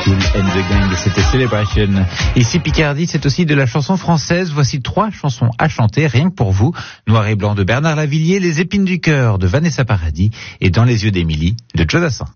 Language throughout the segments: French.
Kool and the Gang, c'était Celebration. Ici Picardie, c'est aussi de la chanson française. Voici 3 chansons à chanter, rien que pour vous. Noir et blanc de Bernard Lavilliers, Les épines du cœur de Vanessa Paradis et Dans les yeux d'Émilie de Joe Dassin.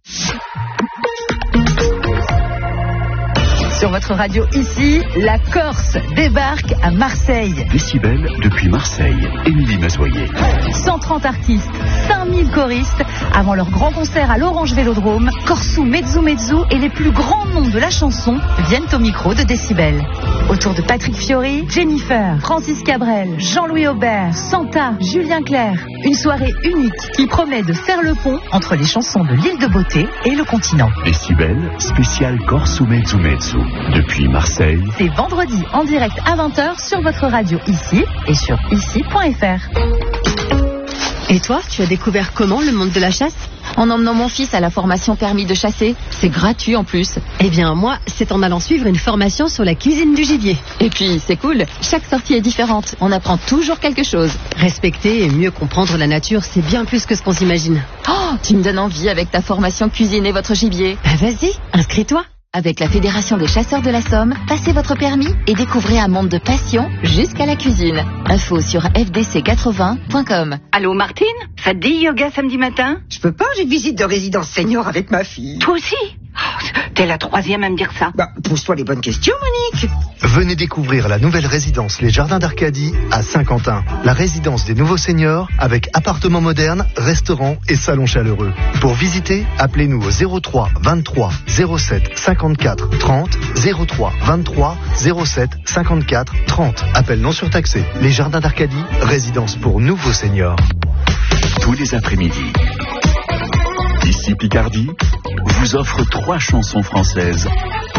Sur votre radio ici, la Corse débarque à Marseille. Décibel depuis Marseille, Émilie Mazoyer. 130 artistes, 5000 choristes. Avant leur grand concert à l'Orange Vélodrome, Corsou, Mezzu Mezzu et les plus grands noms de la chanson viennent au micro de Décibel. Autour de Patrick Fiori, Jennifer, Francis Cabrel, Jean-Louis Aubert, Santa, Julien Clerc. Une soirée unique qui promet de faire le pont entre les chansons de l'île de Beauté et le continent. Décibel, spécial Corsou Mezzu Mezzu. Depuis Marseille. C'est vendredi en direct à 20h sur votre radio ici et sur ici.fr. Et toi, tu as découvert comment le monde de la chasse ? En emmenant mon fils à la formation permis de chasser. C'est gratuit en plus. Eh bien, moi, c'est en allant suivre une formation sur la cuisine du gibier. Et puis, c'est cool. Chaque sortie est différente. On apprend toujours quelque chose. Respecter et mieux comprendre la nature, c'est bien plus que ce qu'on s'imagine. Oh, tu me donnes envie avec ta formation cuisiner votre gibier. Bah vas-y, inscris-toi. Avec la Fédération des chasseurs de la Somme, passez votre permis et découvrez un monde de passion jusqu'à la cuisine. Info sur fdc80.com. Allô Martine, ça te dit yoga samedi matin? Je peux pas, j'ai une visite de résidence senior avec ma fille. Toi aussi? T'es la 3e à me dire ça. Bah, pose-toi les bonnes questions, Monique. Venez découvrir la nouvelle résidence Les Jardins d'Arcadie à Saint-Quentin. La résidence des nouveaux seniors avec appartements modernes, restaurants et salons chaleureux. Pour visiter, appelez-nous au 03 23 07 54 30 03 23 07 54 30. Appel non surtaxé. Les Jardins d'Arcadie, résidence pour nouveaux seniors. Tous les après-midi. Ici Picardie vous offre 3 chansons françaises